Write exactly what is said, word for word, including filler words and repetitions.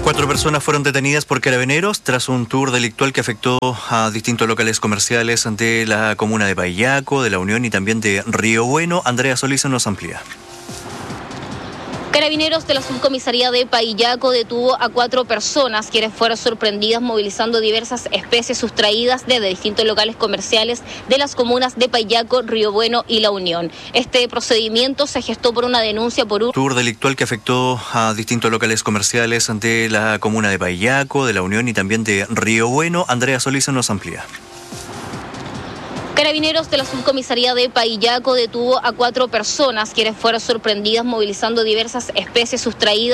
Cuatro personas fueron detenidas por carabineros tras un tour delictual que afectó a distintos locales comerciales de la comuna de Payaco, de La Unión y también de Río Bueno. Andrea Solís nos amplía. Carabineros de la subcomisaría de Payaco detuvo a cuatro personas quienes fueron sorprendidas movilizando diversas especies sustraídas de distintos locales comerciales de las comunas de Payaco, Río Bueno y La Unión. Este procedimiento se gestó por una denuncia por un tour delictual que afectó a distintos locales comerciales de la comuna de Payaco, de La Unión y también de Río Bueno. Andrea Solís nos amplía. Carabineros de la subcomisaría de Payaco detuvo a cuatro personas quienes fueron sorprendidas movilizando diversas especies sustraídas